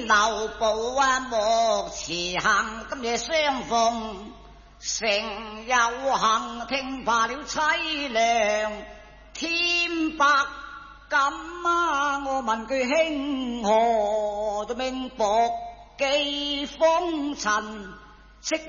劉步啊，莫辭行，今夜相逢誠有幸，聽罷了凄涼天白咁啊！我問句兄，何在命薄寄風塵？